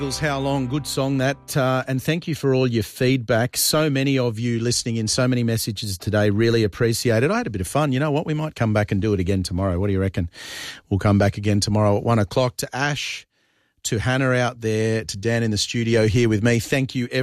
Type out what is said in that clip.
How Long, good song that, and thank you for all your feedback. So many of you listening in, so many messages today, really appreciate it. I had a bit of fun. You know what, we might come back and do it again tomorrow. What do you reckon? We'll come back again tomorrow at 1 o'clock. To Ash, to Hannah out there, to Dan in the studio here with me, thank you everyone.